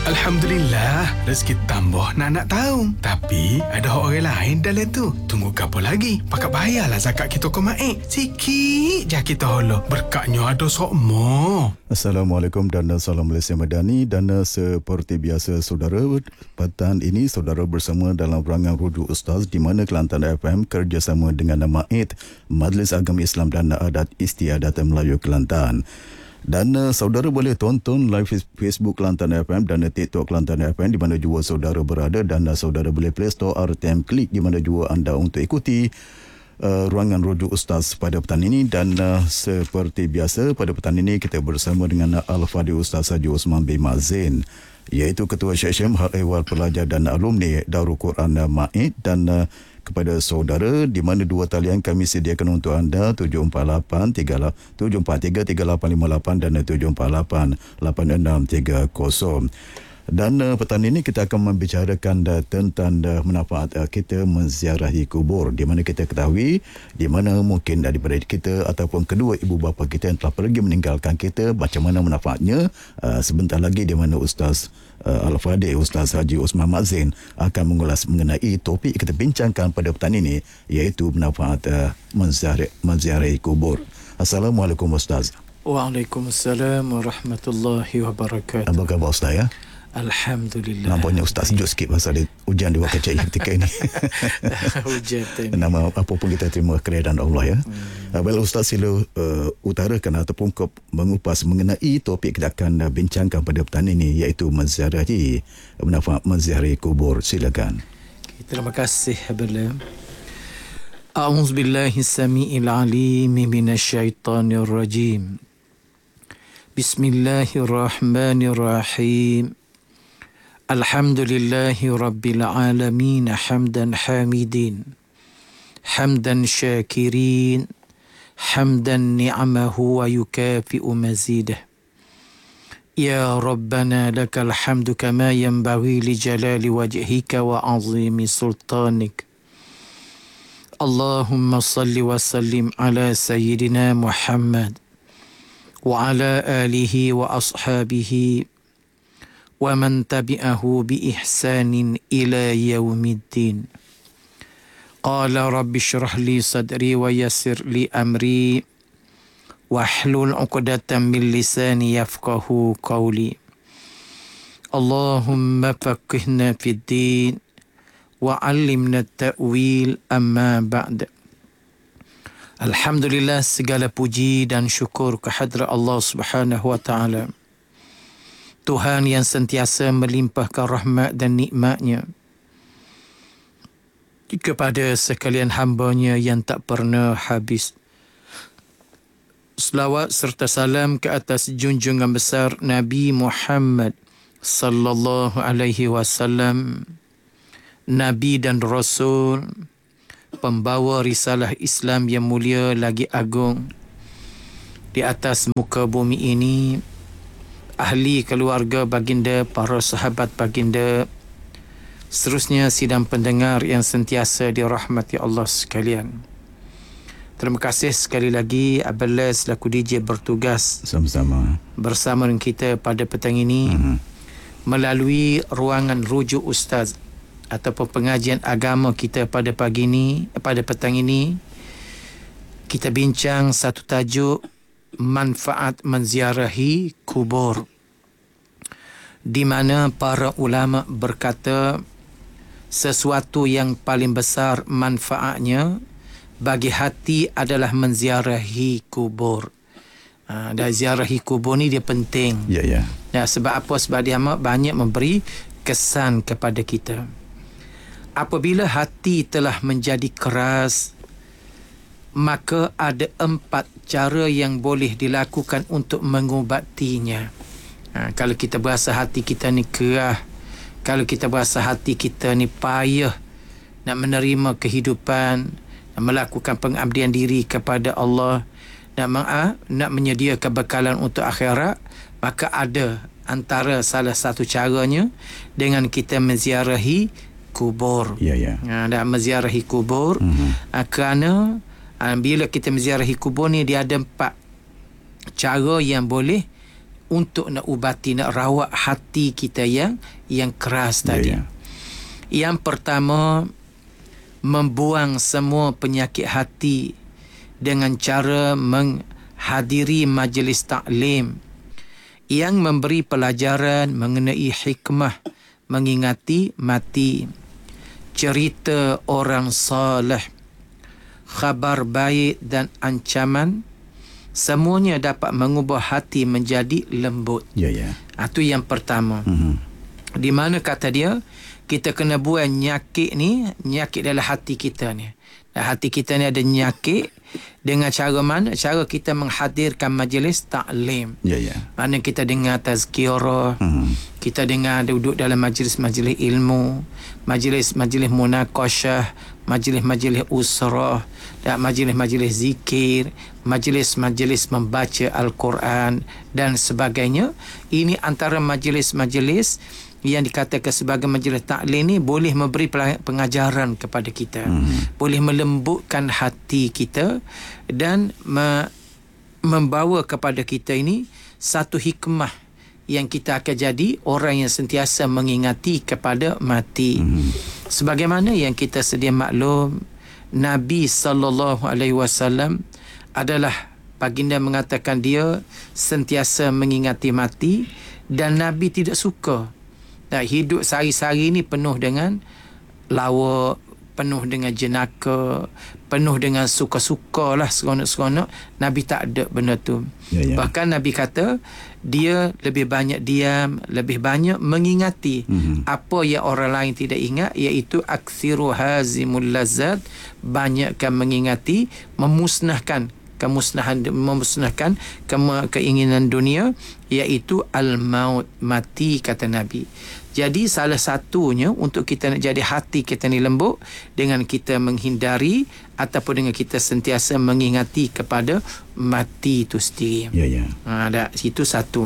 Alhamdulillah, rezeki tambah nak tahu. Tapi ada orang lain dalam tu. Tunggu apa lagi? Pakat bayarlah zakat kita ke Maik. Sikit je kita holo. Berkatnya ada sokmo. Assalamualaikum dan salam Malaysia Madani. Dan seperti biasa saudara, petang ini saudara bersama dalam rancangan Rujuk Ustaz di mana Kelantan FM kerjasama dengan MAIT, Majlis Agama Islam dan Adat Istiadat Melayu Kelantan. Dan saudara boleh tonton live Facebook Kelantan FM dan TikTok Kelantan FM di mana jua saudara berada, dan saudara boleh Play Store RTM Klik di mana jua anda untuk ikuti ruangan Rujuk Ustaz pada petang ini. Dan seperti biasa pada petang ini kita bersama dengan Al-Fadhil Ustaz Haji Osman bin Mat Zain, iaitu Ketua Syekh Hal Ehwal Pelajar dan Alumni Darul Quran MAIT. Dan kepada saudara di mana dua talian kami sediakan untuk anda, 743-3858 dan 748-8630. Dan petang ini kita akan membicarakan tentang manfaat kita menziarahi kubur, di mana kita ketahui di mana mungkin daripada kita ataupun kedua ibu bapa kita yang telah pergi meninggalkan kita, macam mana manfaatnya. Sebentar lagi di mana Ustaz Al-Fadhil Ustaz Haji Osman Mat Zain akan mengulas mengenai topik kita bincangkan pada petang ini, iaitu manfaat menziarahi kubur. Assalamualaikum Ustaz. Waalaikumsalam warahmatullahi wabarakatuh. Apa khabar Ustaz ya? Alhamdulillah. Nampaknya Ustaz sejuk sikit pasal hujan di waktu ketika ini. Hujan tadi. Nama apa pun kita terima keredaan Allah ya. Baiklah Ustaz, sila utarakan ataupun mengupas mengenai topik kita akan bincangkan pada petang ini, iaitu menziarahi, manfaat menziarahi kubur. Silakan. Terima kasih Abel. A'udzubillahi samiil alim minasyaitonir rajim. Bismillahirrahmanirrahim. Alhamdulillahi Rabbil Alamin, hamdan hamidin, hamdan syakirin, hamdan ni'amahu wa yukafi'u mazidah. Ya Rabbana lakal hamdu kama yanbaghi li jalali wajhika wa azimi sultanik. Allahumma salli wa sallim ala Sayyidina Muhammad wa ala alihi wa ashabihi wa man tabi'ahu bi ihsanin ila yaumiddin. Qala rabbi shrah li sadri wa yassir li amri wahlul 'uqdatam min lisani yafqahu qawli. Allahumma faqihna fid din wa 'allimna at-ta'wil, amma ba'd. Alhamdulillah, segala puji dan syukur kehadrat Allah Subhanahu wa taala, Tuhan yang sentiasa melimpahkan rahmat dan nikmatnya kepada sekalian hamba-Nya yang tak pernah habis. Selawat serta salam ke atas junjungan besar Nabi Muhammad sallallahu alaihi wasallam, Nabi dan Rasul, pembawa risalah Islam yang mulia lagi agung di atas muka bumi ini, ahli keluarga baginda, para sahabat baginda, seterusnya sidang pendengar yang sentiasa dirahmati Allah sekalian. Terima kasih sekali lagi Abel selaku DJ bertugas Sama-sama bersama dengan kita pada petang ini melalui ruangan Rujuk Ustaz ataupun pengajian agama kita pada pagi ini, pada petang ini. Kita bincang satu tajuk, manfaat menziarahi kubur, di mana para ulama berkata sesuatu yang paling besar manfaatnya bagi hati adalah menziarahi kubur. Dan ziarahi kubur ni dia penting. Ya, ya. Sebab apa? Sebab dia banyak memberi kesan kepada kita. Apabila hati telah menjadi keras, maka ada 4 cara yang boleh dilakukan untuk mengubatinya. Kalau kita berasa hati kita ni kerah, kalau kita berasa hati kita ni payah nak menerima kehidupan, nak melakukan pengabdian diri kepada Allah, nak menyediakan bekalan untuk akhirat, maka ada antara salah satu caranya dengan kita menziarahi kubur. Ya, ya. Dan menziarahi kubur kerana bila kita menziarahi kubur ni, dia ada 4 cara yang boleh untuk nak ubati, nak rawat hati kita yang keras tadi. Yang pertama, membuang semua penyakit hati dengan cara menghadiri majlis taklim yang memberi pelajaran mengenai hikmah mengingati mati, cerita orang saleh, khabar baik dan ancaman, semuanya dapat mengubah hati menjadi lembut. Itu yang pertama. Di mana kata dia, kita kena buang nyakit ni, nyakit dalam hati kita ni. Hati kita ni ada nyakit. Dengan cara mana? Cara kita menghadirkan majlis taklim. Mana kita dengar tazkirah, kita dengar duduk dalam majlis-majlis ilmu, majlis-majlis munaqasyah, majlis-majlis usrah, dan majlis-majlis zikir, majlis-majlis membaca Al-Quran dan sebagainya. Ini antara majlis-majlis yang dikatakan sebagai majlis taklim ni boleh memberi pengajaran kepada kita, boleh melembutkan hati kita dan membawa kepada kita ini satu hikmah yang kita akan jadi orang yang sentiasa mengingati kepada mati. Sebagaimana yang kita sedia maklum, Nabi SAW adalah, baginda mengatakan dia sentiasa mengingati mati, dan Nabi tidak suka hidup sehari-hari ni penuh dengan lawak, penuh dengan jenaka, penuh dengan suka-suka lah, seronok-seronok. Nabi tak ada benda tu. Bahkan Nabi kata dia lebih banyak diam, lebih banyak mengingati apa yang orang lain tidak ingat, iaitu aksiru hazimul lazat, banyakkan mengingati, memusnahkan keinginan dunia, iaitu al-maut, mati, kata Nabi. Jadi salah satunya untuk kita nak jadi hati kita ni lembut, dengan kita menghindari ataupun dengan kita sentiasa mengingati kepada mati itu sendiri. Itu satu.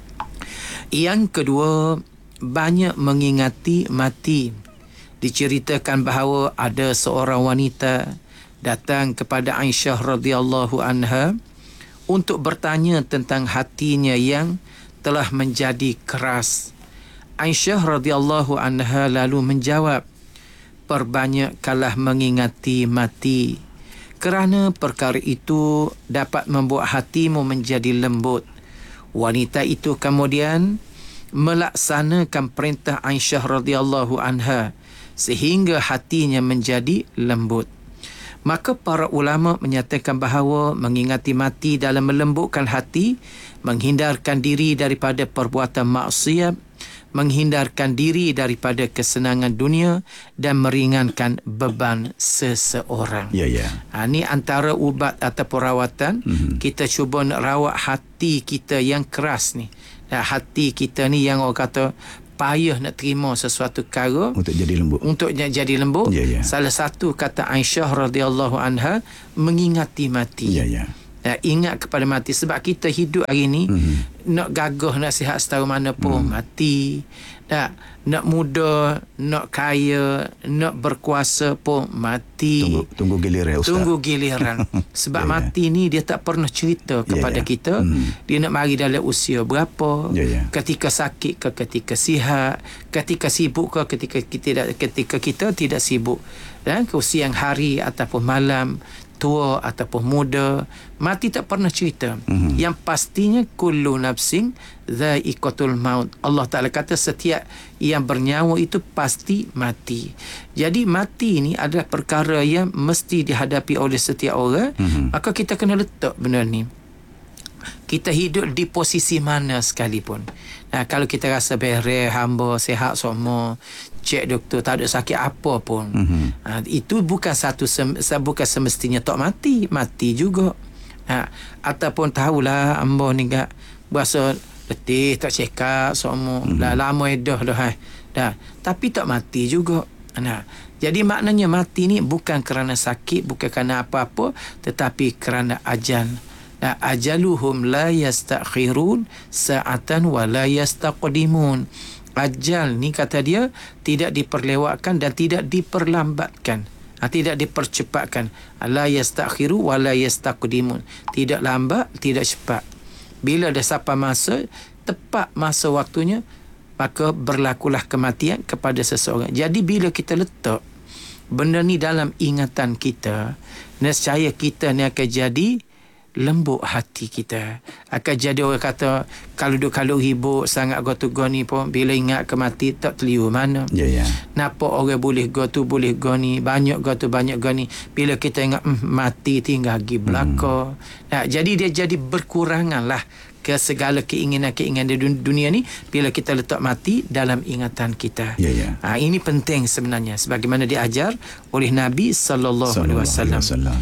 Yang kedua, banyak mengingati mati. Diceritakan bahawa ada seorang wanita datang kepada Aisyah radhiyallahu anha untuk bertanya tentang hatinya yang telah menjadi keras. Aisyah radhiyallahu anha lalu menjawab, "Perbanyakkanlah mengingati mati, kerana perkara itu dapat membuat hatimu menjadi lembut." Wanita itu kemudian melaksanakan perintah Aisyah radhiyallahu anha sehingga hatinya menjadi lembut. Maka para ulama menyatakan bahawa mengingati mati dalam melembutkan hati, menghindarkan diri daripada perbuatan maksiat, menghindarkan diri daripada kesenangan dunia dan meringankan beban seseorang. Ini antara ubat atau perawatan. Kita cuba nak rawat hati kita yang keras ni. Hati kita ni yang orang kata payah nak terima sesuatu perkara untuk jadi lembut. Salah satu kata Aisyah radhiyallahu anha, mengingati mati. Ingat kepada mati. Sebab kita hidup hari ni nak gagah, nak sihat setahu mana pun mati. Nak muda, nak kaya, nak berkuasa pun mati. Tunggu giliran, Ustaz. Tunggu giliran. Sebab mati ni dia tak pernah cerita kepada kita. Dia nak mari dalam usia berapa, ketika sakit ke ketika sihat, ketika sibuk ke ketika kita tidak sibuk, dan ke siang hari ataupun malam, tua ataupun muda, mati tak pernah cerita. Yang pastinya kullu nafsin dha'iqatul maut. Allah Ta'ala kata setiap yang bernyawa itu pasti mati. Jadi mati ni adalah perkara yang mesti dihadapi oleh setiap orang. Maka kita kena letak benda ni. Kita hidup di posisi mana sekalipun. Kalau kita rasa beres, hamba, sihat semua, cek doktor, tak ada sakit apa pun, itu bukan bukan semestinya tak mati juga. Ataupun tahulah hamba ni gak berasa letih, tak check up semua, lama dah, tapi tak mati juga. Jadi maknanya mati ni bukan kerana sakit, bukan kerana apa-apa, tetapi kerana ajal. Ajaluhum la yastakhirun sa'atan wa la yastaqdimun. Ajal ni kata dia tidak diperlewatkan dan tidak diperlambatkan, tidak dipercepatkan. La yastakhiru wa la yastaqdimun. Tidak lambat, tidak cepat. Bila dah sampai masa tepat masa waktunya, maka berlakulah kematian kepada seseorang. Jadi bila kita letak benda ni dalam ingatan kita, nescaya kita ni akan jadi lembut hati kita. Akan jadi orang kata, kalau hibuk sangat go tu go ni pun, bila ingat ke mati tak teliu mana. Napa orang boleh go tu boleh go ni, banyak go tu banyak go ni. Bila kita ingat mati tinggal pergi belaka. Nah, jadi dia jadi berkurangan lah ke segala keinginan-keinginan di dunia ni bila kita letak mati dalam ingatan kita. Ini penting sebenarnya, sebagaimana diajar oleh Nabi sallallahu alaihi wasallam.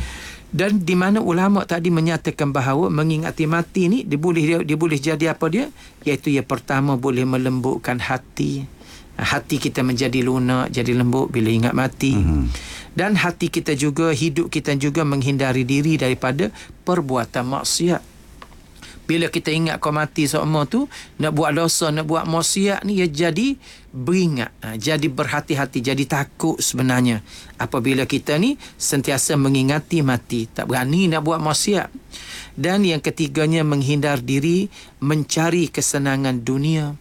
Dan di mana ulama tadi menyatakan bahawa mengingati mati ni dia boleh jadi apa dia? Iaitu yang pertama, boleh melembutkan hati. Hati kita menjadi lunak, jadi lembut bila ingat mati. Dan hati kita juga, hidup kita juga menghindari diri daripada perbuatan maksiat. Bila kita ingat kau mati semua tu, nak buat dosa, nak buat maksiat ni, ia jadi beringat, jadi berhati-hati, jadi takut sebenarnya. Apabila kita ni sentiasa mengingati mati, tak berani nak buat maksiat. Dan yang ketiganya, menghindar diri mencari kesenangan dunia.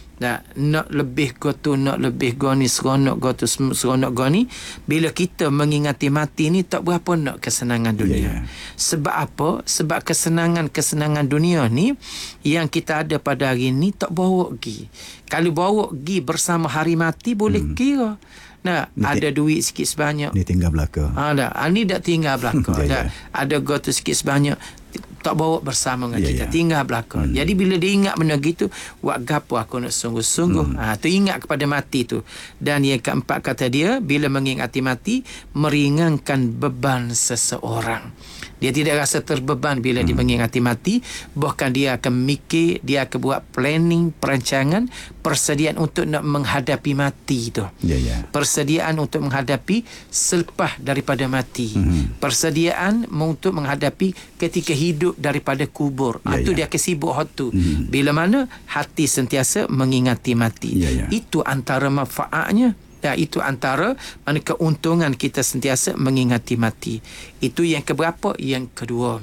Nak lebih go tu, nak lebih go ni, seronok go tu, seronok go ni. Bila kita mengingati mati ni, tak berapa nak kesenangan dunia. Sebab apa? Sebab kesenangan dunia ni yang kita ada pada hari ni tak bawa pergi. Kalau bawa pergi bersama hari mati, boleh kira. Ada duit sikit sebanyak, ni tinggal belaka. Ni dah tinggal belaka. Ada go tu sikit sebanyak, tak bawa bersama dengan kita, tinggal belakang. Jadi bila dia ingat benda gitu, buat gapo aku nak sungguh-sungguh. Tu ingat kepada mati tu. Dan yang keempat kata dia, bila mengingati mati, meringankan beban seseorang. Dia tidak rasa terbeban bila dia mengingati mati. Bahkan dia akan mikir, dia akan buat planning, perancangan, persediaan untuk nak menghadapi mati tu. Persediaan untuk menghadapi selepas daripada mati. Persediaan untuk menghadapi ketika hidup daripada kubur. Itu dia akan sibuk hati. Bila mana hati sentiasa mengingati mati. Itu antara manfaatnya. Itu antara mana keuntungan kita sentiasa mengingati mati. Itu yang keberapa? Yang kedua.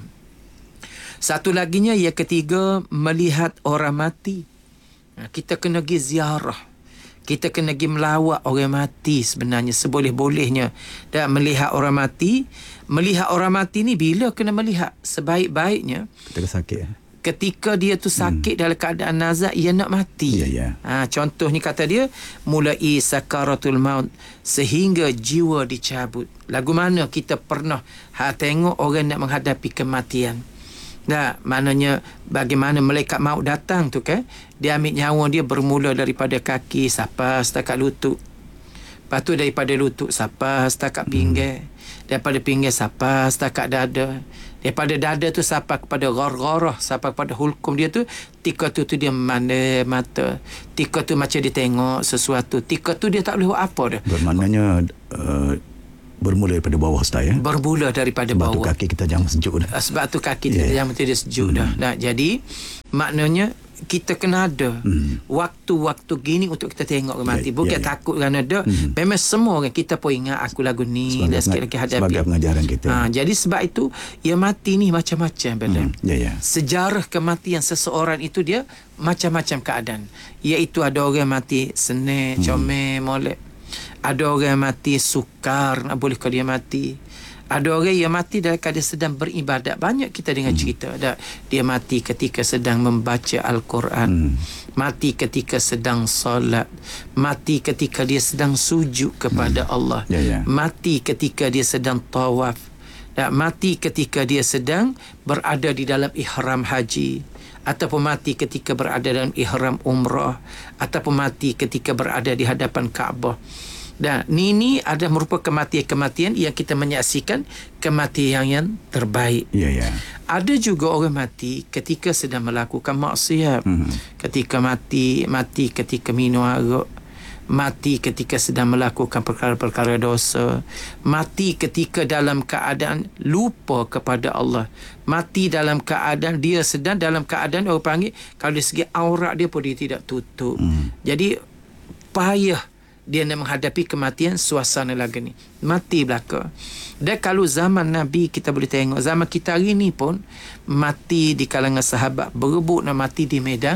Satu laginya, yang ketiga, melihat orang mati. Kita kena pergi ziarah. Kita kena pergi melawat orang mati sebenarnya seboleh-bolehnya. Dan melihat orang mati. Melihat orang mati ni bila kena melihat? Sebaik-baiknya Ketika sakit. Ketika dia tu sakit dalam keadaan nazak, ia nak mati. Contohnya kata dia, mulai sakaratul maut, sehingga jiwa dicabut. Lagu mana kita pernah tengok orang nak menghadapi kematian? Maknanya bagaimana malaikat maut datang tu kan, dia ambil nyawa dia bermula daripada kaki sampai setakat lutut. Lepas tu daripada lutut sampai setakat pinggir. Daripada pinggir sampai setakat dada. Daripada dada tu sampai kepada ghargharah, sampai kepada hulkum dia tu. Tika tu dia memandai mata. Tika tu macam dia tengok sesuatu. Tika tu dia tak boleh buat apa dah. Bermaknanya bermula daripada bawah style. Bermula daripada sebab bawah. Sebab tu kaki kita jangan sejuk dah. Sebab tu kaki kita jangan dia sejuk dah. Jadi maknanya kita kena ada waktu-waktu gini untuk kita tengok mati. Bukan takut kerana ada. Memang semua orang kita pun ingat aku lagu ni dan sikit lagi hadapi. Sebagai pengajaran kita. Jadi sebab itu, ya mati ni macam-macam. Sejarah kematian seseorang itu dia macam-macam keadaan. Iaitu ada orang mati senang, comel, molek. Ada orang mati sukar, nak boleh kau dia mati. Ada orang yang mati dalam keadaan sedang beribadat. Banyak kita dengar cerita. Dia mati ketika sedang membaca Al-Quran. Mati ketika sedang solat. Mati ketika dia sedang sujud kepada Allah. Mati ketika dia sedang tawaf. Mati ketika dia sedang berada di dalam ihram haji. Ataupun mati ketika berada dalam ihram umrah. Ataupun mati ketika berada di hadapan Kaabah. Dan ini ada merupakan kematian-kematian yang kita menyaksikan kematian yang terbaik. Ada juga orang mati ketika sedang melakukan maksiat. Ketika mati ketika minum arak. Mati ketika sedang melakukan perkara-perkara dosa. Mati ketika dalam keadaan lupa kepada Allah. Mati dalam keadaan dia sedang dalam keadaan orang panggil, kalau dari segi aurat dia pun dia tidak tutup. Jadi payah dia nak menghadapi kematian suasana lagu ni. Mati belaka. Dan kalau zaman Nabi kita boleh tengok, zaman kita hari ni pun mati di kalangan sahabat berebut nak mati di medan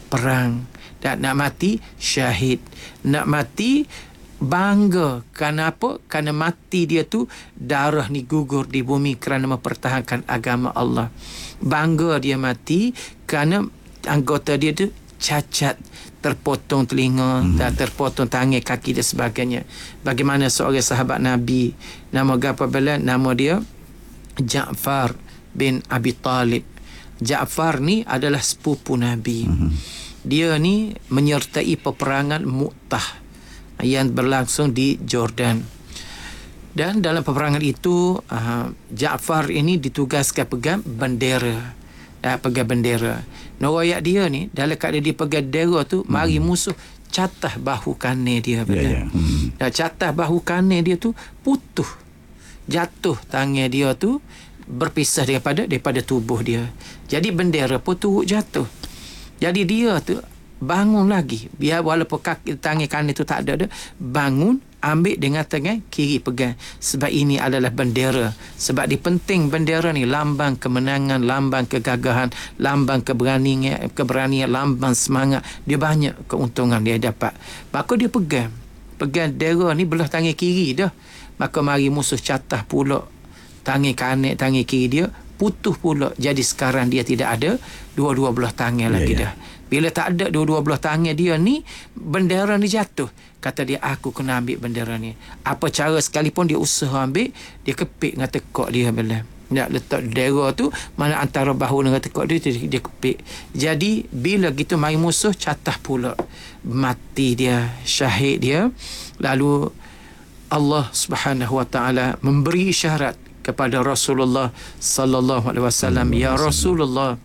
perang. Dan nak mati syahid. Nak mati bangga. Kerana apa? Kerana mati dia tu darah ni gugur di bumi kerana mempertahankan agama Allah. Bangga dia mati kerana anggota dia tu cacat, terpotong telinga, dan terpotong tangan, kaki dan sebagainya. Bagaimana seorang sahabat Nabi, nama Gapabala, nama dia Ja'far bin Abi Talib. Ja'far ni adalah sepupu Nabi. Dia ni menyertai peperangan Mu'tah yang berlangsung di Jordan. Dan dalam peperangan itu Ja'far ini ditugaskan pegang bendera. Pegang bendera. Noroyak dia ni dalam keadaan dia pegang bendera tu, mari musuh catah bahu kanan dia. Dan catah bahu kanan dia tu putus. Jatuh tangan dia tu berpisah daripada tubuh dia. Jadi bendera pun turut jatuh. Jadi dia tu bangun lagi. Biar walaupun kaki tangan kanan tu tak ada, bangun, ambil dengan tangan kiri pegang. Sebab ini adalah bendera. Sebab dia penting bendera ni lambang kemenangan, lambang kegagahan, lambang keberanian, lambang semangat. Dia banyak keuntungan dia dapat. Maka dia pegang bendera ni belah tangan kiri dah. Maka mari musuh catah pula tangan kanan, tangan kiri dia putus pula. Jadi sekarang dia tidak ada dua-dua belah tangan lagi dah. Bila tak ada dua-dua belah tangan dia ni, bendera ni jatuh. Kata dia, aku kena ambil bendera ni. Apa cara sekalipun dia usaha ambil, dia kepik dengan tekak dia bila. Nak letak bendera tu, mana antara bahu dengan tekak dia kepik. Jadi bila gitu mai musuh catah pula. Mati dia, syahid dia. Lalu Allah Subhanahu wa taala memberi isyarat kepada Rasulullah sallallahu alaihi wasallam, ya Rasulullah,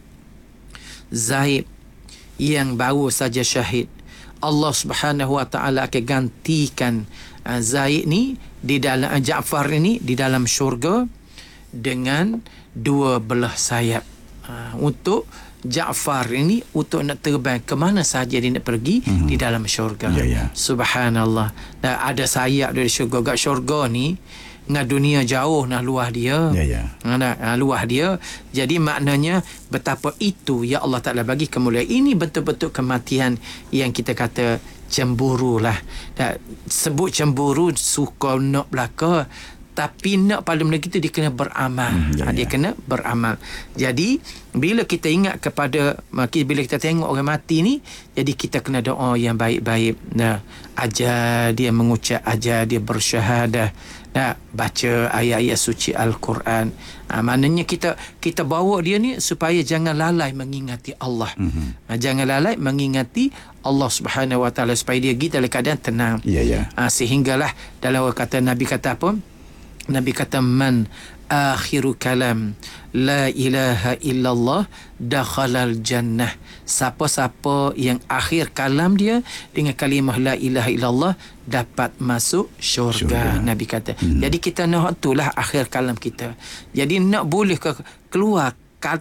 Zaid yang baru saja syahid, Allah Subhanahu wa taala akan gantikan Zaid ni di dalam Ja'far ini di dalam syurga dengan dua belah sayap. Untuk Ja'far ini untuk nak terbang ke mana saja dia nak pergi di dalam syurga. Subhanallah. Dan ada sayap dari syurga. Kat syurga ni dengan dunia jauh nah luah dia. Luah dia. Jadi maknanya betapa itu ya Allah Ta'ala bagi kemuliaan. Ini betul-betul kematian yang kita kata cemburu lah. Dan sebut cemburu suka nak belaka, tapi nak pada benda kita dia kena beramal. Dia kena beramal. Jadi bila kita ingat kepada, bila kita tengok orang mati ni, jadi kita kena doa yang baik-baik. Ajar dia mengucap, ajar dia bersyahadah, baca ayat-ayat suci Al-Quran. Maknanya kita bawa dia ni supaya jangan lalai mengingati Allah. Jangan lalai mengingati Allah Subhanahu wa taala supaya dia pergi dalam keadaan tenang. Sehinggalah dalam kata Nabi kata apa? Nabi kata, man akhiru kalam la ilaha illallah dakhalal jannah. Siapa-siapa yang akhir kalam dia dengan kalimah la ilaha illallah dapat masuk syurga. Nabi kata. Jadi kita nak itulah akhir kalam kita. Jadi nak boleh keluar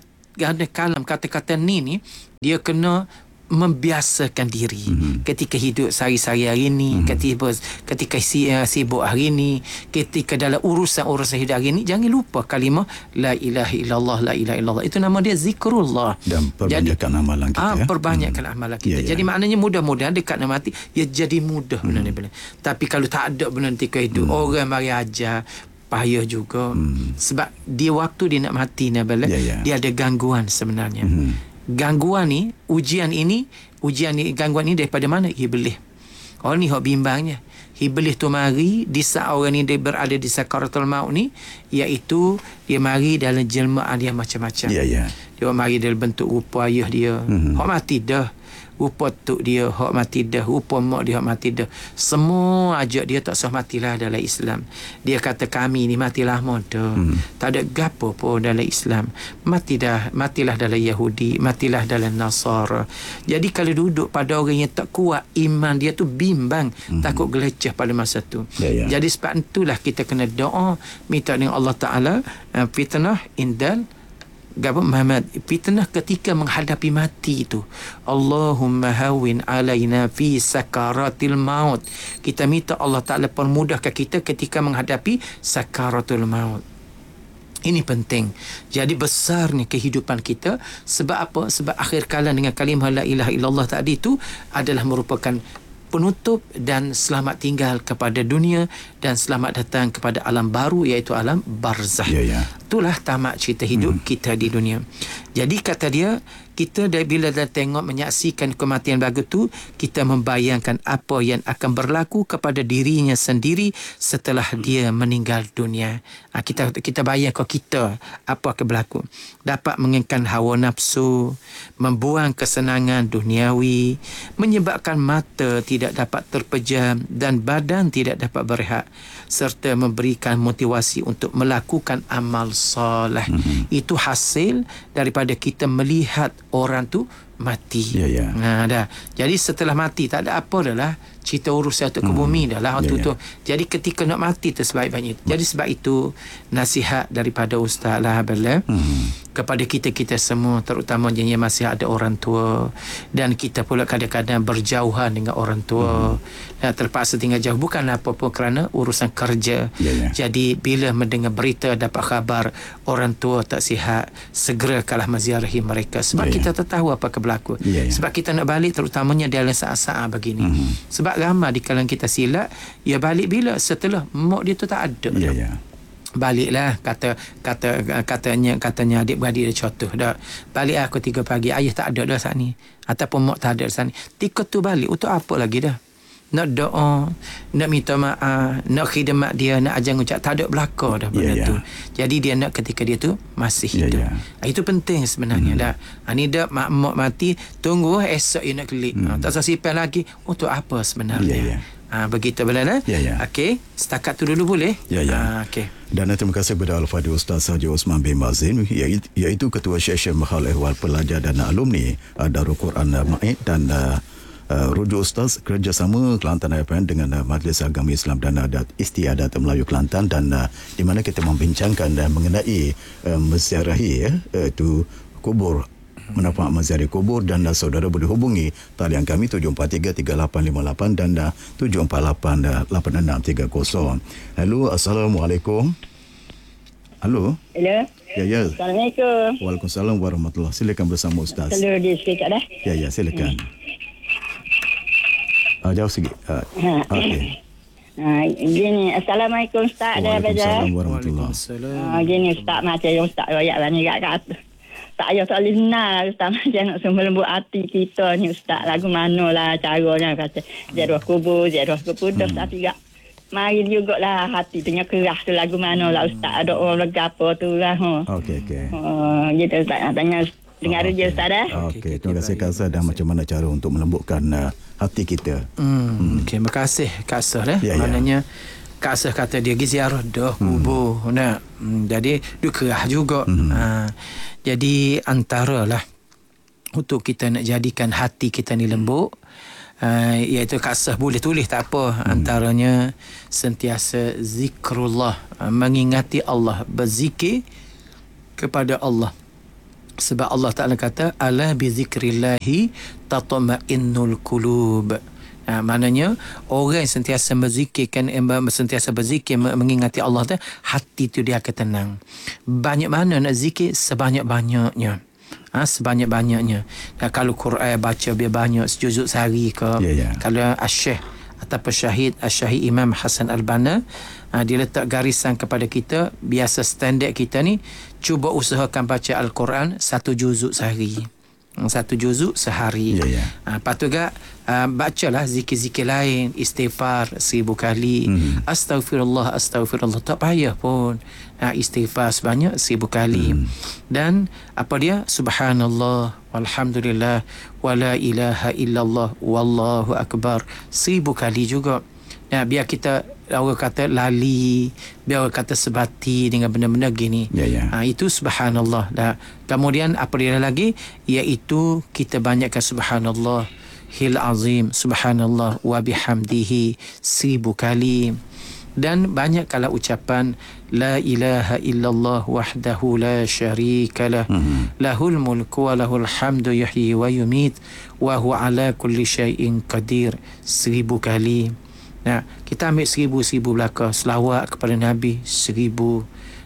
kalam kata-kata ni dia kena membiasakan diri ketika hidup sehari-hari hari ni, ketika sibuk hari ni, ketika dalam urusan-urusan hidup hari ni, jangan lupa kalimah la ilaha illallah, la ilaha illallah. Itu nama dia zikrullah. Dan perbanyakkan amalan kita. Perbanyakkan amalan kita. Jadi maknanya mudah-mudahan dekat nak mati ya jadi mudah benda ni. Tapi kalau tak ada benda ketika hidup, orang mari ajar payah juga. Sebab dia waktu dia nak mati dia ada gangguan sebenarnya. Gangguan ni, gangguan ni daripada mana? Iblis. Orang ni hok bimbangnya. Iblis tu mari di saat orang ni dia berada di sakaratul maut ni, iaitu dia mari dalam jelmaan dia macam-macam. Dia mari dalam bentuk rupa ayah dia. Hok mati dah. Rupa tok dia hok mati dah, rupa mak dia hok mati dah. Semua ajak dia tak sah matilah dalam Islam. Dia kata kami ni mati lama dah. Tak ada gapo pun dalam Islam. Matilah dalam Yahudi, matilah dalam Nasara. Jadi kalau duduk pada orang yang tak kuat iman dia tu bimbang, takut gelecah pada masa tu. Jadi sebab itulah kita kena doa minta dengan Allah Taala fitnah indal Muhammad, fitnah ketika menghadapi mati itu. Allahumma hawin alaina fi sakaratil maut. Kita minta Allah Ta'ala permudahkan kita ketika menghadapi sakaratul maut. Ini penting. Jadi besarnya kehidupan kita. Sebab apa? Sebab akhir kalam dengan kalimah la ilaha illallah tadi itu adalah merupakan penutup dan selamat tinggal kepada dunia dan selamat datang kepada alam baru, iaitu alam barzah. Itulah tamat cerita hidup kita di dunia. Jadi kata dia, kita bila dah tengok menyaksikan kematian bagus tu, kita membayangkan apa yang akan berlaku kepada dirinya sendiri setelah dia meninggal dunia. Kita bayangkan kita apa akan berlaku. Dapat mengekalkan hawa nafsu, membuang kesenangan duniawi, menyebabkan mata tidak dapat terpejam dan badan tidak dapat berehat, serta memberikan motivasi untuk melakukan amal soleh. Itu hasil daripada kita melihat orang tu mati. Dah. Jadi setelah mati tak ada apa dah lah. Cerita urusan tu ke bumi dah lah. Jadi ketika nak mati tu sebaik-baiknya. Jadi sebab itu nasihat daripada Ustaz lah kepada kita semua, terutama yang masih ada orang tua, dan kita pula kadang-kadang berjauhan dengan orang tua, terpaksa tinggal jauh bukan apa-apa kerana urusan kerja. Jadi bila mendengar berita, dapat khabar orang tua tak sihat, segera kalah menziarahi mereka, sebab kita tak tahu apa akan berlaku. Sebab kita nak balik terutamanya dalam saat-saat begini. Sebab ramai di kalangan kita silap, ya balik bila setelah mak dia tu tak ada. Baliklah, katanya adik-beradik dia contoh dah. Balik aku 3 pagi, ayah tak ada dah saat ni, ataupun mak tak ada saat ni. Tiket tu balik untuk apa lagi dah? Nak doa, nak minta maaf, nak khidmat dia, nak ajar ucap, tak ada belaka dah benda tu. Jadi dia nak ketika dia tu masih hidup. Itu penting sebenarnya dah. Ni dah mak mati, tunggu esok dia nak kelik. Tak usah simpan lagi. Untuk apa sebenarnya? Begitu benar. Okey, setakat tu dulu boleh? Okey. Dan terima kasih kepada Al-Fadhil Ustaz Haji Osman bin Mazin, iaitu Ketua Syekh Mahal Ehwal Pelajar dan Alumni Darul Quran Ma'id, dan rujuk Ustaz kerjasama Kelantan FM dengan Majlis Agama Islam dan Adat Istiadat Melayu Kelantan, dan di mana kita membincangkan mengenai menziarahi itu kubur, menafak menziarahi kubur, dan saudara boleh hubungi talian kami 743-3858 dan 748-8630. Halo, Assalamualaikum. Halo. Hello. Ya. Assalamualaikum. Waalaikumsalam warahmatullahi. Silakan bersama Ustaz. Kalau dia sikit dah. Ya, silakan. Jauh sikit. Okey. Gini, Assalamualaikum Ustaz. Waalaikumsalam warahmatullahi. Gini Ustaz, macam yang Ustaz royak lah ni kat saya tak boleh senang Ustaz, macam nak semua lembut hati kita ni Ustaz. Lagu mana lah caranya, kata ziarah kubur dah, tapi tak mari jugalah hati tengah keras tu. Lagu mana lah Ustaz, ada orang lega apa tu lah. Okey. Gitu Ustaz nak tanya dengar je Ustaz dah. Okey, terima kasih Kak Asah, dan macam mana cara untuk melembutkan hati kita. Okey, terima kasih Kak Asah maknanya Kak Asah kata dia pergi ziarah dah kubur nak. Jadi dia kerah juga. Jadi antaralah untuk kita nak jadikan hati kita ni lembut, iaitu Kak Asah boleh tulis tak apa, antaranya sentiasa zikrullah, mengingati Allah, berzikir kepada Allah. Sebab Allah Ta'ala kata ala bi zikrillahi tatma'innul qulub. Maknanya orang yang sentiasa berzikirkan, sentiasa berzikir, mengingati Allah tu, hati tu dia akan tenang. Banyak mana nak zikir, sebanyak-banyaknya. Sebanyak-banyaknya. Dan kalau Quran baca biar banyak, sejuzuk sehari ke. Kalau Asy-Syaikh ataupun Syahid Imam Hasan Al-Banna, dia letak garisan kepada kita, biasa standard kita ni, cuba usahakan baca Al-Quran 1 juzuk sehari. 1 juzuk sehari. Lepas tu bacalah zikir-zikir lain, istighfar 1000 kali, Astaghfirullah tak payah pun, istighfar sebanyak 1000 kali. Dan apa dia, subhanallah walhamdulillah wala ilaha illallah wallahu akbar 1000 kali juga. Biar kita, orang kata lali, biar orang kata sebati dengan benda-benda gini. Itu subhanallah. Kemudian apa dia lagi, iaitu kita banyakkan subhanallah hil azim, subhanallah wa bihamdihi 1000 kali. Dan banyak kala ucapan la ilaha illallah wahdahu la syarikalah, lahul mulku wa lahul hamdu yuhyi wa yumit wa huwa ala kulli syai'in qadir 1000 kali. Kita ambil 1000 belaka, selawat kepada Nabi 1000.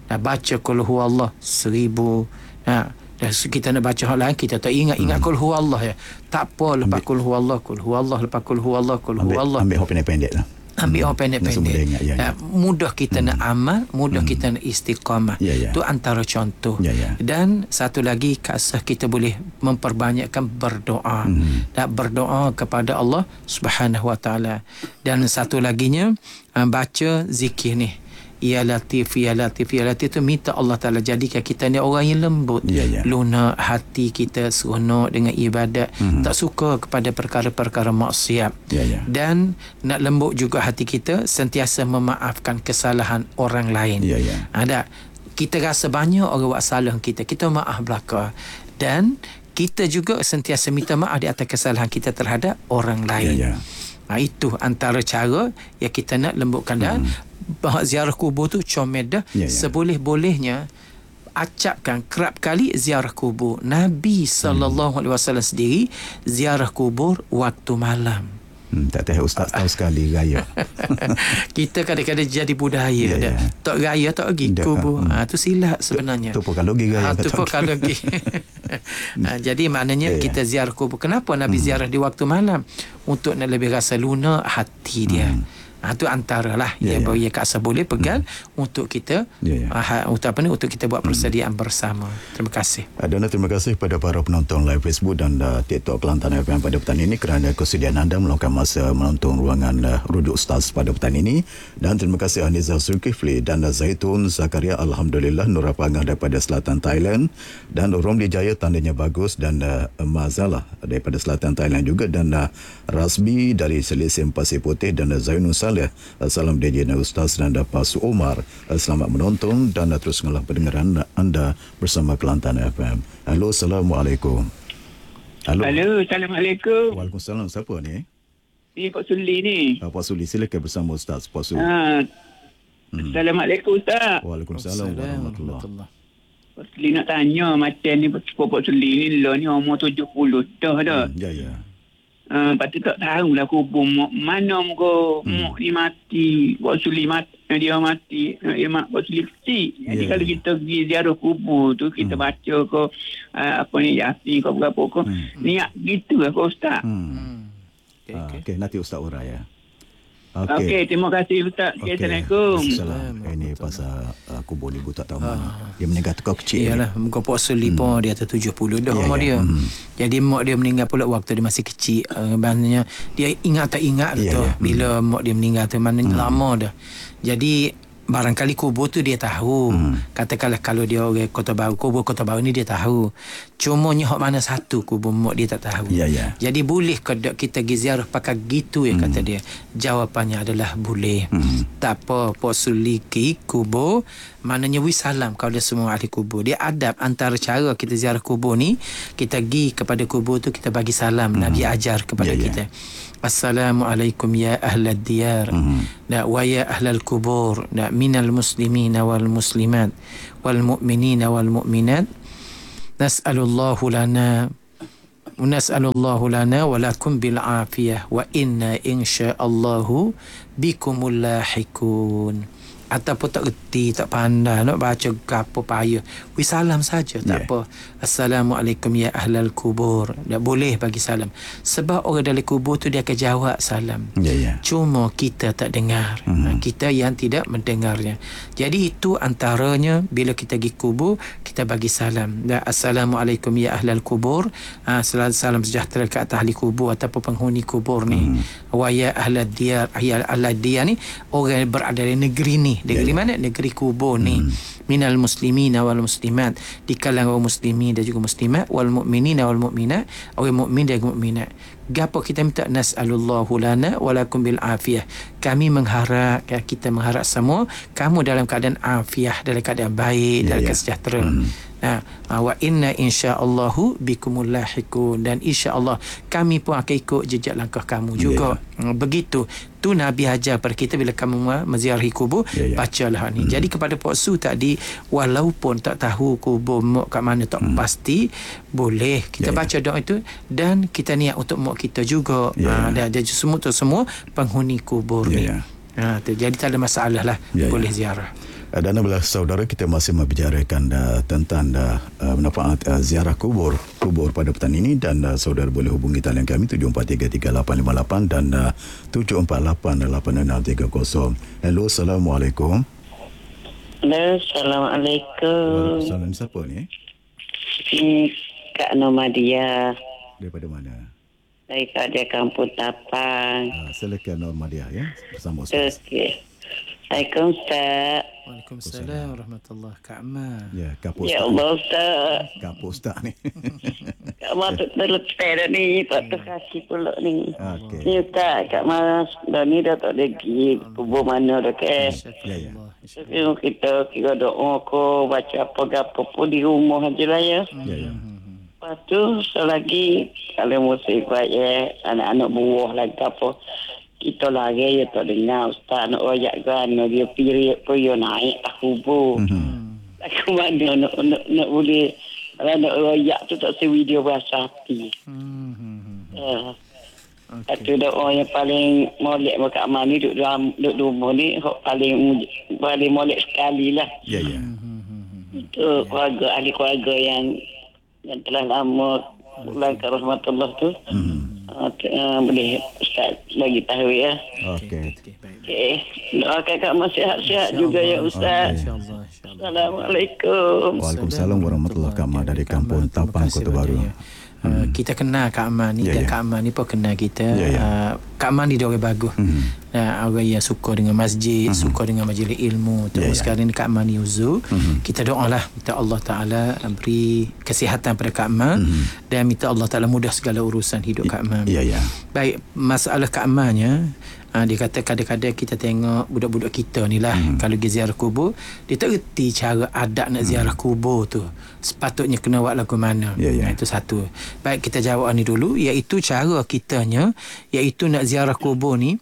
Dah baca qul huwallah 1000. Dan kita nak baca hal lain, kita tak ingat qul huwallah ya. Tak apa, lepas qul huwallah, lepas qul huwallah, Ambil hop pendek lah. Ambil orang pendek-pendek. Mudah kita nak amal, mudah kita nak istiqamah. Itu antara contoh. Dan satu lagi, kasih kita boleh memperbanyakkan berdoa. Dan berdoa kepada Allah Subhanahu Wa Taala. Dan satu laginya, baca zikir ni. Ya Latif, Ya Latif, Ya Latif tu minta Allah Ta'ala jadikan kita ni orang yang lembut, lunak hati kita, seronok dengan ibadat, tak suka kepada perkara-perkara maksiat, dan nak lembut juga hati kita, sentiasa memaafkan kesalahan orang lain. Ada kita rasa banyak orang buat salah kita maaf belaka, dan kita juga sentiasa minta maaf di atas kesalahan kita terhadap orang lain. Itu antara cara yang kita nak lembutkan. Dan ziarah kubur tu comel dah. Seboleh-bolehnya acapkan kerap kali ziarah kubur. Nabi SAW sendiri ziarah kubur waktu malam. Tak tahu ustaz tahu sekali raya. Kita kadang-kadang jadi budaya dah. Tak raya tak pergi kubur. Tu silap sebenarnya. Tu pun kalau pergi raya. Tu pun kalau pergi. Jadi maknanya kita ziarah kubur. Kenapa Nabi ziarah di waktu malam? Untuk nak lebih rasa lunak hati dia. Itu antara lah yang Kak boleh pegang untuk kita untuk kita buat persediaan bersama. Terima kasih. Dan terima kasih kepada para penonton live Facebook dan TikTok Kelantan FM pada petang ini kerana kesediaan anda meluangkan masa menonton ruangan Rujuk Ustaz pada petang ini. Dan terima kasih Aniza Zulkifli dan Zaitun Zakaria, Alhamdulillah, Nur Apangang daripada selatan Thailand, dan Romli Jaya tandanya bagus, dan Mazalah daripada selatan Thailand juga, dan Rasbi dari Selisim Pasir Putih, dan Zainul Saleh. Salam DJ Ustaz dan Pak Su Omar. Selamat menonton dan teruskanlah pendengaran anda bersama Kelantan FM. Halo, Assalamualaikum. Halo, Assalamualaikum. Waalaikumsalam. Siapa ni? Ini Pak Suli ni. Pak Suli, silakan bersama Ustaz. Pak Suli. Assalamualaikum Ustaz. Waalaikumsalam warahmatullahi. Pak Suli nak tanya, macam ni Pak Suli ni lah ni umur 70 dah. Lepas tu tak tahulah kubur mana muka mak ni mati, Pak Suli mati, dia mati, Pak Suli kecil. Jadi kalau kita pergi ziarah kubur tu, kita baca ke apa ni, Yasin ke berapa ke, niat gitu lah Ustaz. Okey, nanti Ustaz urai ya. Okey, terima kasih Ustaz. Assalamualaikum. Assalamualaikum. Ini pasal kubur ibu tak tahu mana. Dia meninggal tukar kecil. Iyalah, muka Pak Suli pun dia atas 70 dah umur dia. Jadi mak dia meninggal pula waktu dia masih kecil. Maknanya dia ingat tak ingat tu bila mak dia meninggal tu, maknanya lama dah. Jadi barangkali kubur tu dia tahu. Katakanlah kalau dia orang Kota Baru, kubur Kota Baru ni dia tahu. Cumanya hak mana satu kubur mak dia tak tahu. Jadi boleh ke kita pergi ziarah pakai gitu kata dia. Jawapannya adalah boleh. Tak apa, Pak Suli ke kubur, maknanya salam kalau dia semua ahli kubur. Dia adab antara cara kita ziarah kubur ni, kita pergi kepada kubur tu, kita bagi salam. Nabi ajar kepada kita. Assalamualaikum ya ahlad diyar, wa ya ahlal kubur, minal muslimina wal muslimat wal mu'minina wal mu'minat, nas'alullahu lana wa lakum bil afiyah wa inna insyaallahu bikumul lahikun. Ataupun tak reti, tak pandai nak baca apa payah, salam saja, tak apa. Assalamualaikum ya ahlal kubur. Tak boleh bagi salam, sebab orang dalam kubur tu dia akan jawab salam. Cuma kita tak dengar. Kita yang tidak mendengarnya. Jadi itu antaranya, bila kita pergi kubur, kita bagi salam. Assalamualaikum ya ahlal kubur. Salam sejahtera ke atas ahli kubur ataupun penghuni kubur ni. Wa ya ahlad diyar. Ya ahlad diyar ni orang yang berada di negeri ni. Negeri mana? Negeri kubur ni. Minal muslimina wal muslimat, di kalangan orang muslimin dan juga muslimat, wal mu'minina wal mu'minat, orang mukmin dan mukminat. Gapo kita minta? Nas'alullahu lana wa lakum bil afiyah. Kami mengharap, kita mengharap semua kamu dalam keadaan afiyah, dalam keadaan baik, dalam keadaan sejahtera. Wa inna insyaallahu bikumul lahikun, dan insyaallah kami pun akan ikut jejak langkah kamu juga. Begitu tu Nabi ajar pada kita bila kamu menziarahi kubur, bacalah ni. Jadi kepada Pak Su tadi, walaupun tak tahu kubur mak kat mana, tak pasti, boleh kita baca doa itu, dan kita niat untuk mak kita juga. Dan semua penghuni kubur ni. Jadi tak ada masalah lah, boleh ziarah. Dan bila saudara, kita masih membicarakan tentang manfaat ziarah kubur pada petang ini, dan saudara boleh hubungi talian kami 74333858 dan 74886030. Hello, Assalamualaikum. Halo, Assalamualaikum. Salam, siapa ni? Ini Kak Normadia. Daripada mana? Daripada Kampung Tapang. Silakan Normadia ya, bersama Ustaz. Okey. Assalamualaikum Ustaz. Waalaikumsalam warahmatullahi. Kak Ma. Ya, kapus. Ya Allah Ustaz. Kapus tak ni. Kak Ma tu terletak dah ni. Patut kasih pula ni. Okey. Ni Ustaz, Kak Ma dah ni dah tak lagi kubur mana dah ke. Ya. Tapi kita kira doa ko, baca apa-apa pun di rumah aja lah ya. Ya. Lepas tu selagi kalau musik baik ya, anak-anak buah lagi apa, kita lagi ya tak dengar Ustaz nak royak kan, dia pirik pun dia naik tak kubur. Aku mana nak boleh, kalau nak royak tu tak se video bahasa hati. Itu doa yang paling molek Mak Amal ni duduk rumah ni paling molek sekali lah. Ya. Itu keluarga, ahli keluarga yang telah lama pulang ke rahmatullah tu. Boleh Ustaz bagi tahu ya. Okey. Okey. Doakan Kak Mas sihat-sihat juga ya Ustaz. InsyaAllah. Assalamualaikum. Waalaikumsalam warahmatullahi wabarakatuh. Dari Kampung Tapang, Kota Baru. Kita kenal Kak Aman ni, dan Kak Aman ni pun kenal kita. Kak Aman ni dia orang bagus. Orang yang suka dengan masjid, suka dengan majlis ilmu. Terus sekarang ni Kak Aman ni uzur. Kita doalah minta Allah Ta'ala beri kesihatan pada Kak Aman, dan minta Allah Ta'ala mudah segala urusan hidup Kak Aman. Baik, masalah Kak Amannya, dia kata kadang-kadang kita tengok budak-budak kita ni lah, kalau pergi ziarah kubur, dia tak reti cara adab nak ziarah kubur tu, sepatutnya kena buat lagu mana. Itu satu. Baik, kita jawab ni dulu, iaitu cara kitanya, iaitu nak ziarah kubur ni,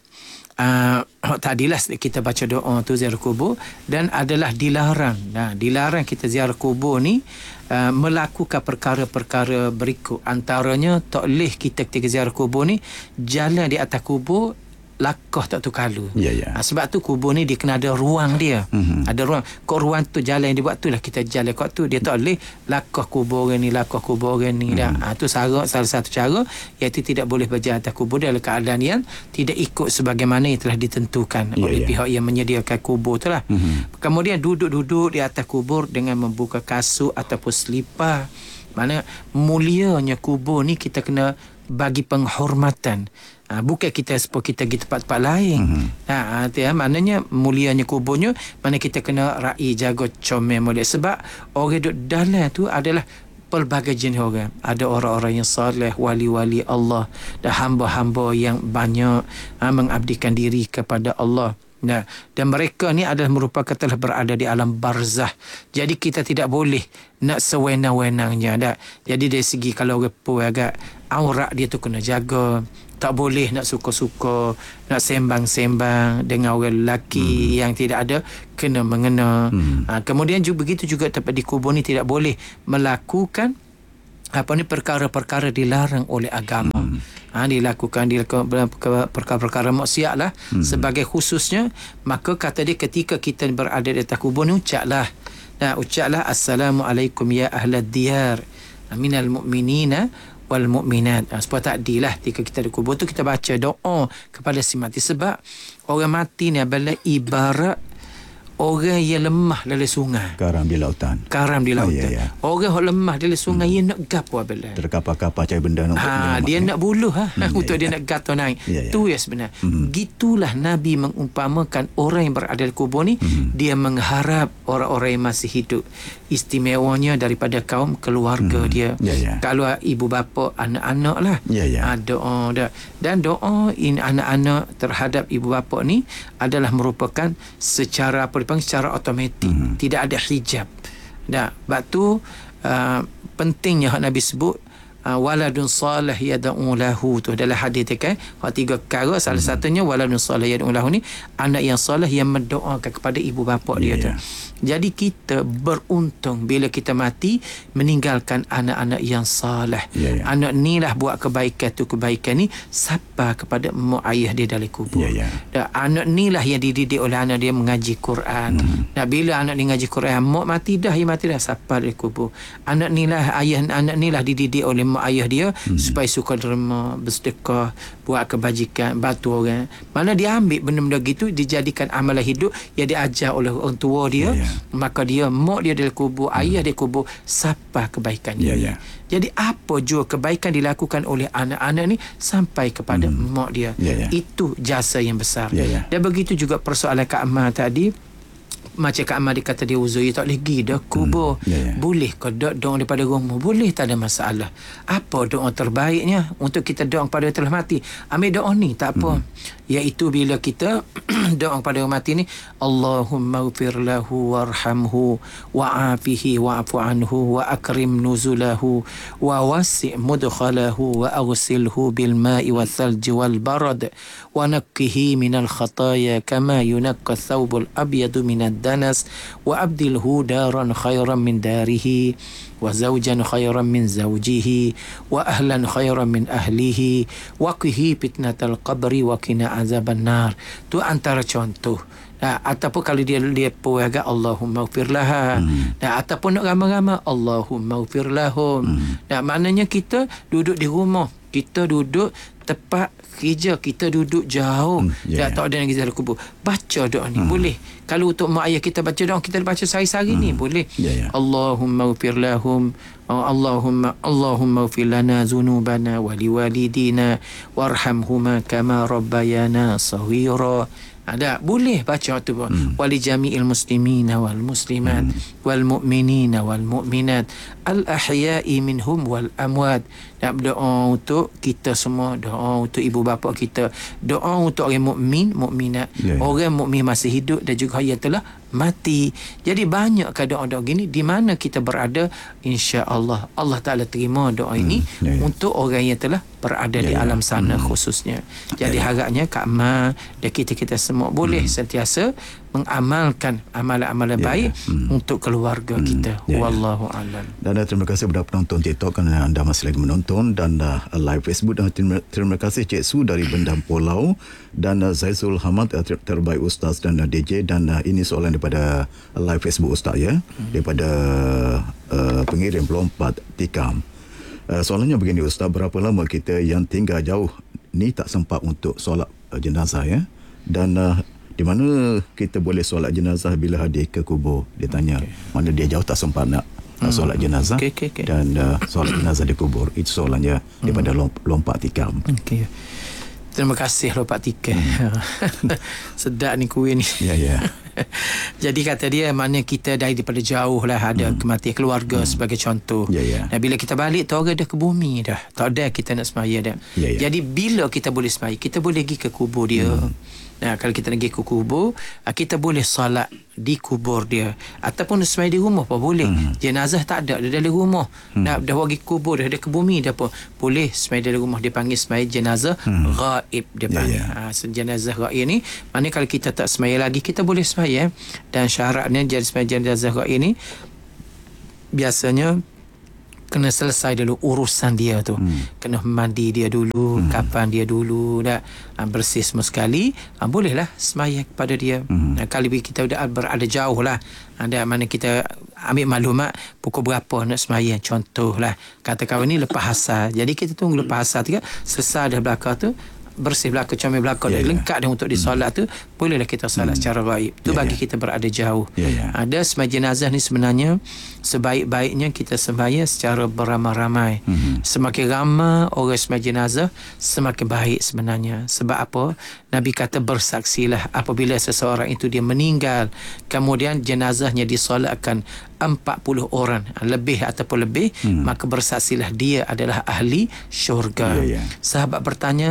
tadilah kita baca doa tu ziarah kubur, dan adalah dilarang. Dilarang kita ziarah kubur ni melakukan perkara-perkara berikut. Antaranya tak boleh kita ketika ziarah kubur ni jalan di atas kubur lakah tak tu kalu. Sebab tu kubur ni dia kena ada ruang dia. Ada ruang. Kok ruang tu jalan yang dibuat tu lah kita jalan kat tu. Dia tak boleh lakah kubur orang ni, lakah kubur orang ni. Tu salah satu cara, iaitu tidak boleh berjalan atas kubur dalam keadaan yang tidak ikut sebagaimana yang telah ditentukan oleh pihak yang menyediakan kubur tu lah. Kemudian duduk-duduk di atas kubur dengan membuka kasut ataupun selipar. Mana mulianya kubur ni kita kena bagi penghormatan. Bukan kita seperti kita pergi tempat-tempat lain. Maknanya mulianya kuburnya, mana kita kena raih, jaga, comel, molek. Sebab orang duduk dalam tu adalah pelbagai jenis orang. Ada orang-orang yang saleh, wali-wali Allah, dan hamba-hamba yang banyak mengabdikan diri kepada Allah. Dan mereka ni adalah merupakan telah berada di alam barzah. Jadi kita tidak boleh nak sewenang-wenangnya. Jadi dari segi kalau orang pun agak aurat dia tu kena jaga. Tak boleh nak suka-suka, nak sembang-sembang dengan orang lelaki yang tidak ada kena mengena. Kemudian juga begitu juga tempat di kubur ni tidak boleh melakukan perkara-perkara dilarang oleh agama. Dilakukan perkara-perkara maksiat lah. Sebagai khususnya, maka kata dia ketika kita berada di atas kubur ni, ucaplah Assalamualaikum ya ahlad diyar minal mu'minina wal mu'minat. Supaya tak adilah ketika kita di kubur tu kita baca doa kepada si mati. Sebab orang mati ni adalah ibarat orang yang lemah dalam sungai. Karam di lautan. Orang yang lemah dalam sungai, dia nak gapo abang. Terkapar-kapar cari benda nak dia nak buluh untuk dia nak gato naik. Tu ya sebenar. Gitulah Nabi mengumpamakan orang yang berada di kubur ni, dia mengharap orang-orang yang masih hidup. Istimewanya daripada kaum keluarga dia. Kalau ibu bapa, anak-anak lah. Doa dah. Dan doa in anak-anak terhadap ibu bapa ni adalah merupakan secara otomatik. Tidak ada hijab. Sebab tu pentingnya Nabi sebut waladun salih yad'u lahu, tu dalam hadis kan. Tiga perkara, salah satunya waladun salih yad'u lahu ni, anak yang soleh yang mendoakan kepada ibu bapa dia tu. Jadi kita beruntung bila kita mati meninggalkan anak-anak yang soleh. Anak ni lah buat kebaikan tu, kebaikan ni sampai kepada mak ayah dia dalam kubur. Dan anak ni lah yang dididik oleh anak dia mengaji Quran. Dan bila anak ni ngaji Quran, mak mati dah, ia mati dah sampai dalam kubur. Anak ni lah anak ni lah dididik oleh mak ayah dia supaya suka derma, bersedekah, buat kebajikan, bantu orang. Mana dia ambil benda-benda gitu dijadikan amalan hidup yang diajar oleh orang tua dia. Maka dia, mak dia dalam kubur, ayah dia kubur, sampai kebaikan dia. Jadi apa jua kebaikan dilakukan oleh anak-anak ni sampai kepada mak dia. Itu jasa yang besar. Dan begitu juga persoalan Kak Amar tadi. Macam Kak Amar dia kata dia uzur, dia tak boleh pergi dah kubur. Boleh ke doa daripada rumah? Boleh, tak ada masalah. Apa doa terbaiknya untuk kita doa kepada yang telah mati? Ambil doa ni, tak apa. Iaitu bila kita doa kepada orang mati ni, Allahumma ghfir lahu warhamhu wa'afihi wa'afu anhu wa akrim nuzulahu wa wasi' mudkhalahu wa aghsilhu bil ma'i wal thalji wal barad wa nakkihi minal khataya kama yunakka thawbul abyadu minad danas wa abdilhu daran khairan min darihi wa zawjan khairan min zawjihi wa ahlan khairan min ahlihi wa qihi fitnatal qabri wa qina azaban nar. Tu antara contoh. Ataupun kalau dia puaga Allahumma ghfir laha. Ataupun nak ramai-ramai Allahumma ghfir lahum. Maknanya kita duduk di rumah, kita duduk tempat kerja, kita duduk jauh, tak ada lagi dalam kubur, baca doa ni boleh. Kalau untuk mak ayah kita baca doa, kita baca sehari-hari ni boleh. Allahumma ghfir lahum, Allahumma ghfir lana zunubana wa liwalidina warhamhuma kama rabbayana saghira. Ada boleh baca tu wali jami'il muslimina wal muslimat wal mu'minina wal mu'minat al ahya'i minhum wal amwat. Dan doa untuk kita semua, doa untuk ibu bapa kita, doa untuk orang mukmin, mukminat, orang mukmin masih hidup dan juga yang telah mati. Jadi banyak doa-doa gini di mana kita berada, insya-Allah Allah Taala terima doa ini untuk orang yang telah berada di alam sana khususnya. Jadi harapnya Kak Ma dan kita semua boleh sentiasa mengamalkan amalan-amalan baik untuk keluarga kita. Wallahu a'lam. Dan terima kasih kepada penonton TikTok kerana anda masih lagi menonton, dan live Facebook, dan terima kasih Cik Su dari Bendam Pulau, dan Zaizul Hamad terbaik Ustaz dan DJ. Dan ini soalan daripada live Facebook Ustaz daripada pengirim Pelompat Tikam. Soalannya begini Ustaz, berapa lama kita yang tinggal jauh ni tak sempat untuk solat jenazah dan di mana kita boleh solat jenazah bila hadir ke kubur? Dia tanya mana dia jauh tak sempat nak solat jenazah dan solat jenazah di kubur. Itu soalannya daripada Lompat Tikam. Terima kasih Lompat Tikam. Sedap ni kuih ni. Jadi kata dia, mana kita daripada jauh lah ada kematian keluarga sebagai contoh. Dan bila kita balik tu orang dah ke bumi dah, tak ada kita nak semaya dah. Jadi bila kita boleh semaya, kita boleh pergi ke kubur dia. Kalau kita pergi ke kubur, kita boleh solat di kubur dia, ataupun semaya di rumah pun boleh. Jenazah tak ada, dia dalam rumah. Dah pergi kubur dah, dia ke bumi dah pun boleh semaya dalam rumah. Dia panggil semaya jenazah ghaib, dia panggil. Jenazah ghaib ni maknanya kalau kita tak semaya lagi, kita boleh semaya. Dan syaratnya jadi semaya jenazah ghaib ni biasanya kena selesai dulu urusan dia tu. Kena mandi dia dulu, kapan dia dulu, dah bersih semua sekali, bolehlah sembahyang kepada dia. Kalau kita dah berada jauh lah, ada mana kita ambil maklumat pukul berapa nak sembahyang, contohlah katakan ni lepas asar, jadi kita tunggu lepas asar tu, selesai dah belakang tu, bersih belakang, comel belakang, lengkap dah untuk disolat tu, bolehlah kita solat secara gaib. Tu bagi kita berada jauh. Ada sembahyang jenazah ni sebenarnya sebaik-baiknya kita sembahyang secara beramai-ramai. Semakin ramai orang sembahyang jenazah, semakin baik sebenarnya. Sebab apa? Nabi kata bersaksilah apabila seseorang itu dia meninggal, kemudian jenazahnya disolatkan 40 orang lebih ataupun lebih, maka bersaksilah dia adalah ahli syurga. Sahabat bertanya,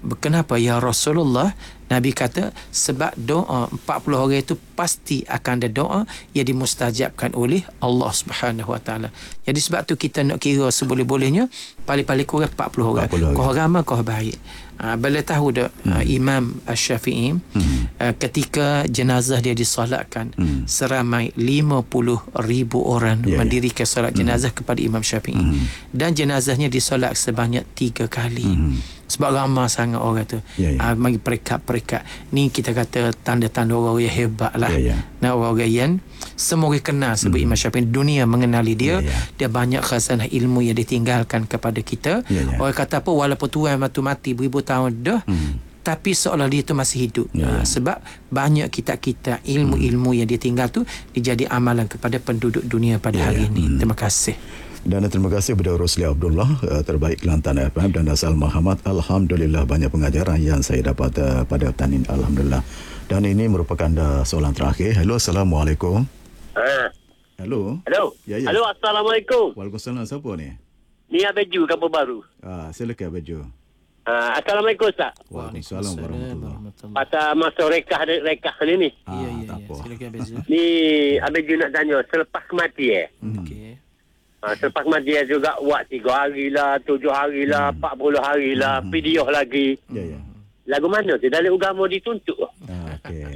Kenapa ya Rasulullah? Nabi kata sebab doa 40 orang itu pasti akan ada doa yang dimustajabkan oleh Allah Subhanahu Wa Taala. Jadi sebab tu kita nak kira seboleh-bolehnya paling-paling kurang 40 orang. Kau ramai kau baik. Bila tahu dah Imam Asy-Syafi'i ketika jenazah dia disolatkan seramai 50,000 orang mendirikan solat jenazah kepada Imam Syafi'i dan jenazahnya disolat sebanyak 3 kali. Sebab ramai sangat orang tu. Bagi perekat-perekat ni kita kata tanda-tanda orang yang hebat lah. Nah, orang yang semua orang kenal sebab Imam Syafi'i, dunia mengenali dia. Dia banyak khazanah ilmu yang ditinggalkan kepada kita. Orang kata apa, walaupun tuan mati beribu tahun dah, tapi seolah dia tu masih hidup. Sebab banyak kitab-kitab ilmu-ilmu yang dia tinggal tu dijadi amalan kepada penduduk dunia pada hari ini. Terima kasih. Dan terima kasih kepada Rosli Abdullah, terbaik Kelantan FM, dan Asal Muhammad. Alhamdulillah banyak pengajaran yang saya dapat pada petang ini. Alhamdulillah. Dan ini merupakan soalan terakhir. Hello, Assalamualaikum. Hello. Ya. Halo, Assalamualaikum. Waalaikumsalam. Siapa ni? Ni Abeju, Kampung Baru. Silakan Abeju. Assalamualaikum, Ustaz. Waalaikumsalam warahmatullahi. Pasal masa rekah ni. Ya. Tak apa. Silakan Abeju. Ni Abeju nak tanya, selepas kematian. Okey. Selepas kematian juga buat 3 hari lah, 7 hari lah, 40 hari lah, video lagi. Ya. Lagu mana tu? Dalam agama dituntut. Okey.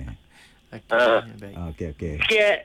Okey.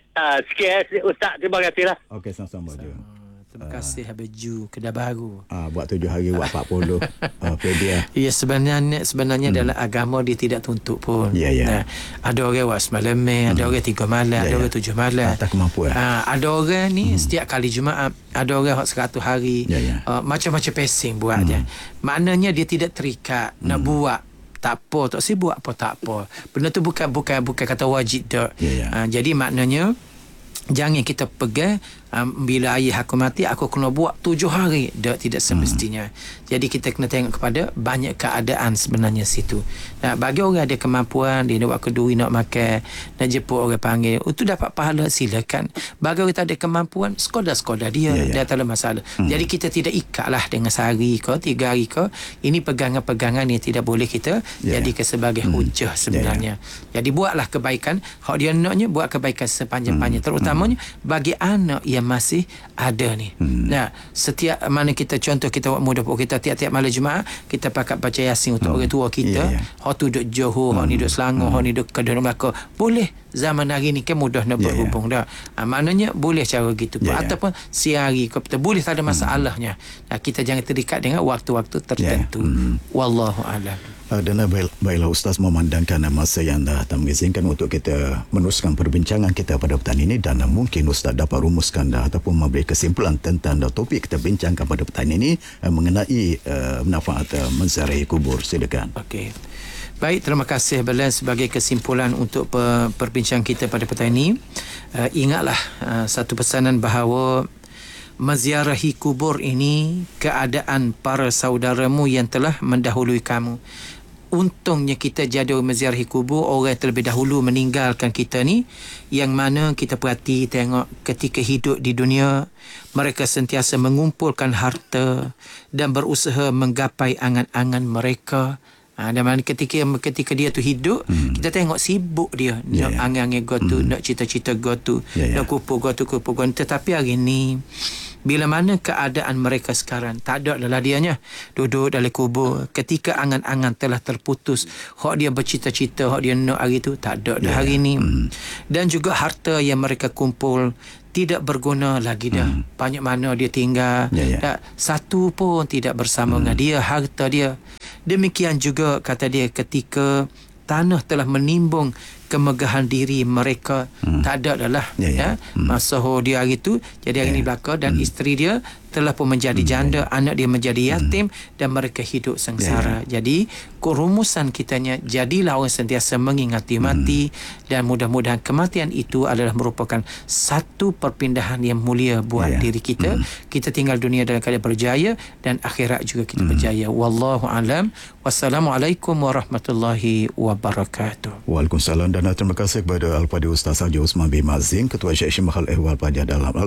Sikit, Ustaz, terima kasih lah. Okey, sama-sama je. Terima kasih Abeju, Kedah Baru. Buat 7 hari, buat 40. Dia. Ya, sebenarnya dalam agama dia tidak tuntut pun. Ya. Ada orang buat semalam, ada orang 3 malam, ada orang 7 malam. Tak kemampuan. Ada orang ni setiap kali Jumaat, ada orang 100 hari. Macam-macam pacing buat je. Maknanya dia tidak terikat nak buat. Tak apa, tak sibuk apa tak apa. Benda tu bukan kata wajib tak. Jadi maknanya jangan kita pegang bila ayah aku mati aku kena buat 7 hari. Tidak semestinya. Jadi kita kena tengok kepada banyak keadaan sebenarnya situ. Nah, bagi orang ada kemampuan, dia nak buat keduri, nak makan, nak jemput orang panggil, itu dapat pahala, silakan. Bagi orang tak ada kemampuan, sekadar dia, dia tak ada masalah. Jadi kita tidak ikatlah dengan sehari ke 3 hari ke. Ini pegangan-pegangan yang tidak boleh kita jadikan sebagai hujah sebenarnya. Jadi buatlah kebaikan. Hak dia naknya buat kebaikan sepanjang-panjang, terutamanya bagi anak yang masih ada ni. Nah, setiap mana kita contoh kita buat mudah kita tiap-tiap malam Jumaat kita pakai baca Yasin untuk orang tua kita. Hak tu duduk Johor, hak ni duduk Selangor, hak ni duduk Kedah Melaka. Boleh zaman hari ni kan mudah nak berhubung dah. Maknanya boleh cara gitu. Ataupun siari ke boleh, tak ada masalahnya. Kita jangan terikat dengan waktu-waktu tertentu. Wallahu a'lam. Dan baiklah Ustaz memandangkan masa yang dah tak mengizinkan untuk kita meneruskan perbincangan kita pada petang ini, dan mungkin Ustaz dapat rumuskan ataupun memberi kesimpulan tentang topik kita bincangkan pada petang ini mengenai manfaat menziarahi kubur. Silakan. Okey. Baik, terima kasih Belan sebagai kesimpulan untuk perbincangan kita pada petang ini. Ingatlah satu pesanan bahawa menziarahi kubur ini keadaan para saudaramu yang telah mendahului kamu. Untungnya kita jadi menziarahi kubur orang yang terlebih dahulu meninggalkan kita ni, yang mana kita perhati tengok ketika hidup di dunia mereka sentiasa mengumpulkan harta dan berusaha menggapai angan-angan mereka. Dan mana ketika dia tu hidup, kita tengok sibuk dia nak angan-angan gotu, nak cita-cita gotu, nak kupu gotu. Tetapi hari ni bila mana keadaan mereka sekarang, tak ada adalah dianya duduk dalam kubur. Ketika angan-angan telah terputus, hak dia bercita-cita, hak dia nak hari tu, tak ada dah hari ni. Dan juga harta yang mereka kumpul tidak berguna lagi dah. Banyak mana dia tinggal, tak, satu pun tidak bersama dengan dia, harta dia. Demikian juga kata dia ketika tanah telah menimbung kemegahan diri mereka, tak ada adalah masa dia hari tu, jadi hari ni belaka, dan isteri dia telah pun menjadi janda, anak dia menjadi yatim, dan mereka hidup sengsara. Jadi rumusan kitanya, jadilah orang sentiasa mengingati mati, dan mudah-mudahan kematian itu adalah merupakan satu perpindahan yang mulia buat diri kita. Kita tinggal dunia dalam keadaan berjaya, dan akhirat juga kita berjaya. Wallahu alam. Wassalamualaikum warahmatullahi wabarakatuh. Waalaikumsalam. Dan terima kasih kepada Al-Fadhil Ustaz Haji Osman bin Mazin, Ketua Syekh Mahal Ehwal Pelajar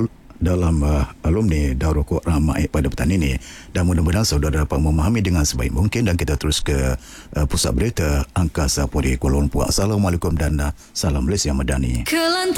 dalam alumni Daurah Quran Ma'id pada petang ini, dan mudah-mudahan saudara dapat memahami dengan sebaik mungkin. Dan kita terus ke pusat berita Angkasa Puri Kuala Lumpur. Assalamualaikum dan salam Malaysia Madani.